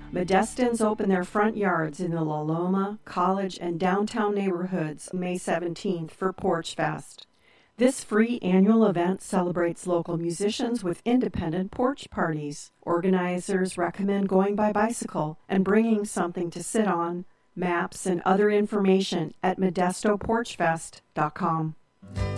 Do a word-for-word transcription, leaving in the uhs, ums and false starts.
Modestans open their front yards in the La Loma, College, and downtown neighborhoods May seventeenth for Porch Fest. This free annual event celebrates local musicians with independent porch parties. Organizers recommend going by bicycle and bringing something to sit on, maps, and other information at modesto porch fest dot com.